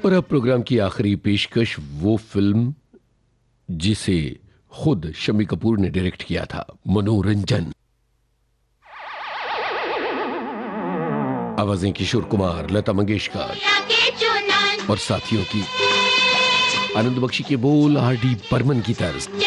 और अब प्रोग्राम की आखिरी पेशकश, वो फिल्म जिसे खुद शम्मी कपूर ने डायरेक्ट किया था, मनोरंजन। आवाजें किशोर कुमार, लता मंगेशकर और साथियों की। आनंद बख्शी के बोल, आर डी बर्मन की तर्ज।